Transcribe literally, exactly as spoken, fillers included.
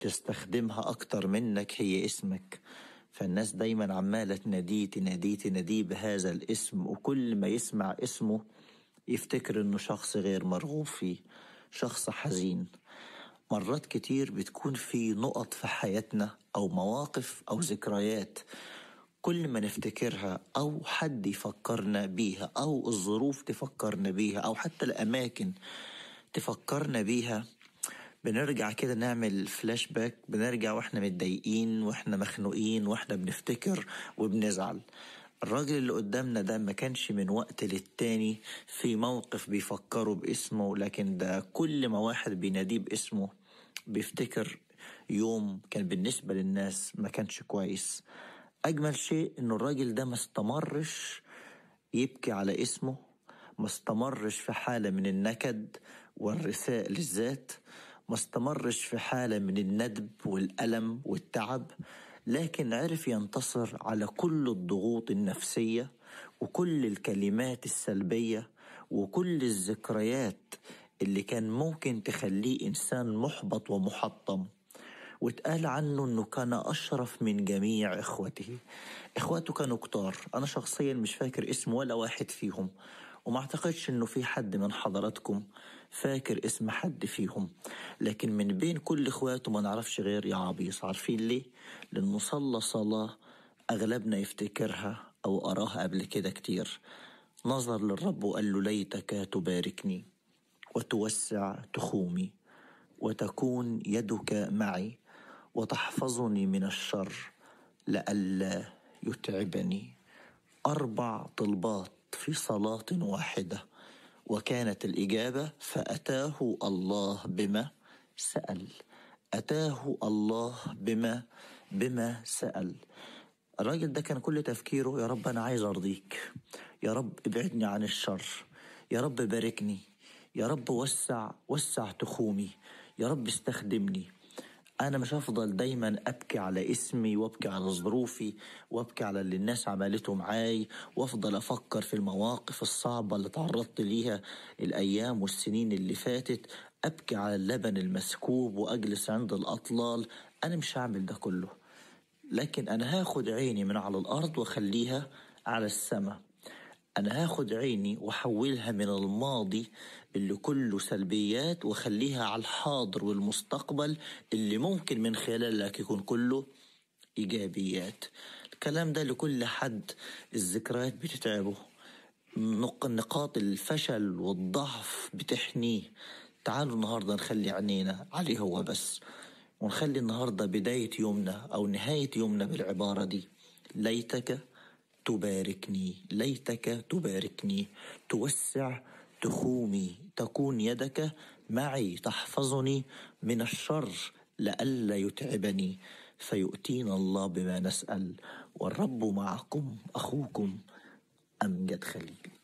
تستخدمها أكتر منك هي اسمك. فالناس دايما عمالة تناديه تناديه تناديه بهذا الاسم، وكل ما يسمع اسمه يفتكر انه شخص غير مرغوب فيه، شخص حزين. مرات كتير بتكون في نقط في حياتنا أو مواقف أو ذكريات كل ما نفتكرها أو حد يفكرنا بيها أو الظروف تفكرنا بيها أو حتى الأماكن تفكرنا بيها، بنرجع كده نعمل فلاش باك، بنرجع واحنا متضايقين واحنا مخنوقين واحنا بنفتكر وبنزعل. الراجل اللي قدامنا ده ما كانش من وقت للتاني في موقف بيفكره باسمه، لكن ده كل ما واحد بيناديه باسمه بيفتكر يوم كان بالنسبة للناس ما كانش كويس. أجمل شيء إنه الراجل ده ما استمرش يبكي على اسمه، ما استمرش في حالة من النكد والرثاء للذات، ما استمرش في حالة من الندب والألم والتعب، لكن عرف ينتصر على كل الضغوط النفسية وكل الكلمات السلبية وكل الذكريات اللي كان ممكن تخليه إنسان محبط ومحطم. واتقال عنه أنه كان أشرف من جميع إخوته. إخواته كانوا كتار، أنا شخصيا مش فاكر اسم ولا واحد فيهم، وما اعتقدش أنه في حد من حضراتكم فاكر اسم حد فيهم. لكن من بين كل إخواته ما نعرفش غير يا عبيس. عارفين ليه؟ لأنه صلى صلاة أغلبنا يفتكرها أو أراها قبل كده كتير. نظر للرب وقال له ليتك تباركني وتوسع تخومي وتكون يدك معي وتحفظني من الشر لئلا يتعبني. أربع طلبات في صلاة واحدة، وكانت الإجابة فأتاه الله بما سأل. أتاه الله بما بما سأل. الراجل ده كان كل تفكيره يا رب أنا عايز أرضيك، يا رب ابعدني عن الشر، يا رب باركني، يا رب وسع وسع تخومي، يا رب استخدمني. أنا مش هفضل دايما أبكي على اسمي وأبكي على ظروفي وأبكي على اللي الناس عملته معاي وأفضل أفكر في المواقف الصعبة اللي تعرضت ليها الأيام والسنين اللي فاتت، أبكي على اللبن المسكوب وأجلس عند الأطلال. أنا مش هعمل ده كله، لكن أنا هاخد عيني من على الأرض وخليها على السماء. أنا هاخد عيني وحولها من الماضي اللي كله سلبيات وخليها على الحاضر والمستقبل اللي ممكن من خلالك يكون كله إيجابيات. الكلام ده لكل حد الذكريات بتتعبه، نقاط الفشل والضعف بتحنيه. تعالوا النهاردة نخلي عينينا عليه هو بس، ونخلي النهاردة بداية يومنا أو نهاية يومنا بالعبارة دي: ليتك تباركني، ليتك تباركني، توسع تخومي، تكون يدك معي، تحفظني من الشر لئلا يتعبني، فيؤتينا الله بما نسأل. والرب معكم، أخوكم أمجد خليل.